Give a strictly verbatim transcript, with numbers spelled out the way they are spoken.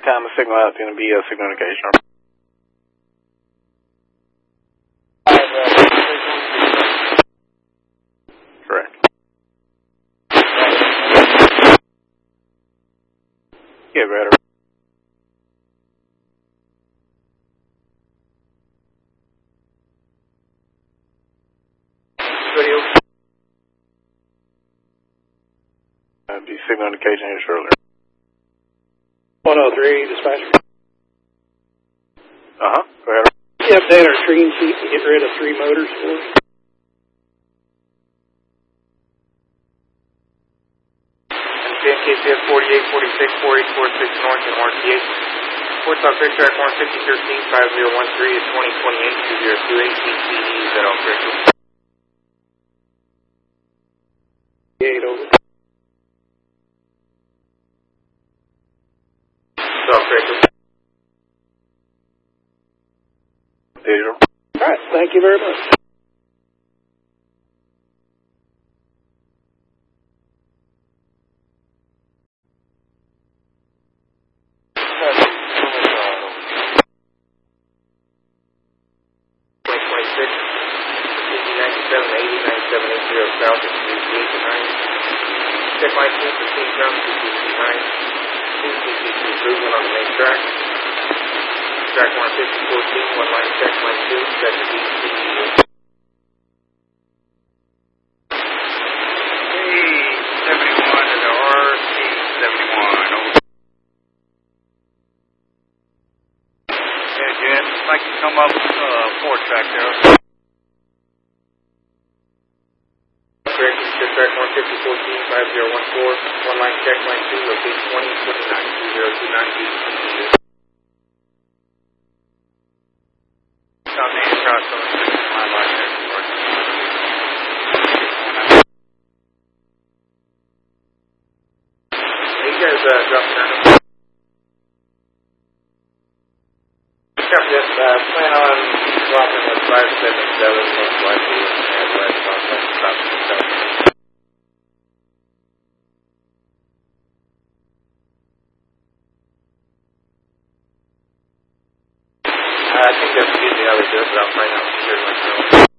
time the signal out is going to be a signal indication. Correct. Yeah, better. Video. Uh, be signal indication here shortly. one oh three, dispatcher. Uh-huh, go ahead. Can you update our screen sheet to get rid of three motors for us? N K C S forty-eight forty-six, forty-eight forty-six North and R T H. Ports on fixed track one fifty thirteen, five zero one three at twenty twenty-eight, two zero two eight, C C E, is that all correct? eight over. Is all correct? Digital. All right, thank you very much. twenty twenty-six, ninety-seven eighty, ninety-seven eighty south at three eight nine. Check line two fifteen ground, two fifteen nine. two fifteen improvement on the main track. Track one fifty fourteen, one line check line two, sector B, C C U. seventy-one to the R C seventy-one. Over. Yeah, Jen, I'd like to come up uh, four track there. Correct, check track one fifty fourteen, five zero one four, one line check line two, locate twenty twenty-nine, two zero two nine, B, C C U. South Main across on my line there. Hey, you guys uh, drop down. Copy that. Uh, plan on dropping at five seven seven, most likely, and west on west south to south. Uh, I think that's usually how they do it, but I'll find out for sure myself.